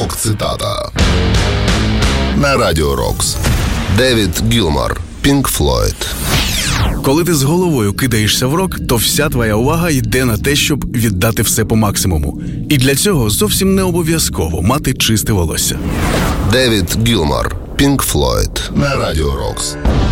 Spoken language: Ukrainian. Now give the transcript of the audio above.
Рок-цитата на Радіо Рокс. Девід Гілмор, Pink Floyd. Коли ти з головою кидаєшся в рок, то вся твоя увага йде на те, щоб віддати все по максимуму. І для цього зовсім не обов'язково мати чисте волосся. Девід Гілмор, Pink Floyd на Радіо Рокс.